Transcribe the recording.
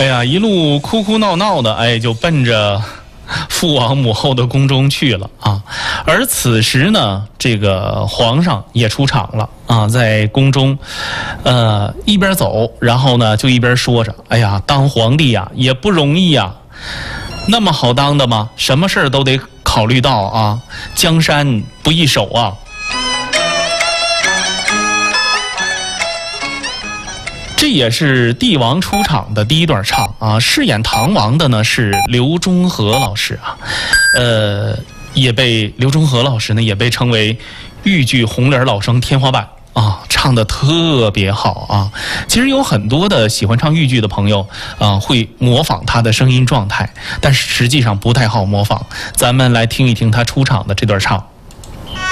哎呀，一路哭哭闹闹的，哎，就奔着父王母后的宫中去了啊。而此时呢，这个皇上也出场了啊，在宫中，一边走，然后呢就一边说着：“哎呀，当皇帝呀也不容易呀，那么好当的吗？什么事儿都得考虑到啊，江山不易守啊。”这也是帝王出场的第一段唱啊，饰演唐王的呢是刘忠和老师啊，刘忠和老师呢也被称为豫剧红脸老生天花板啊，唱得特别好啊。其实有很多的喜欢唱豫剧的朋友啊，会模仿他的声音状态，但是实际上不太好模仿。咱们来听一听他出场的这段唱。